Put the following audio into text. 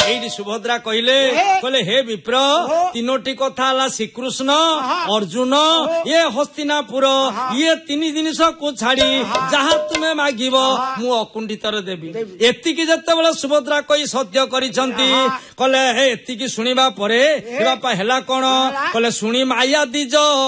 ଏଇଠି ସୁଭଦ୍ରା କହିଲେ ହେ ବିପ୍ର ତିନୋଟି କଥା ହେଲା ଶ୍ରୀକୃଷ୍ଣ ଅର୍ଜୁନ ଏ ହସ୍ତିନାପୁର ଇଏ ତିନି ଜିନିଷକୁ ଛାଡି ଯାହା ତୁମେ ମାଗିବ ମୁଁ ଅକୁଣ୍ଠିତରେ ଦେବି। ଏତିକି ଯେତେବେଳେ ସୁଭଦ୍ରା କହି ସତ୍ୟ କରିଛନ୍ତି କହିଲେ ଏତିକି ଶୁଣିବା ପରେ ବାପା ହେଲା କଣ କହିଲେ ଶୁଣି ମାୟା ଦିଜ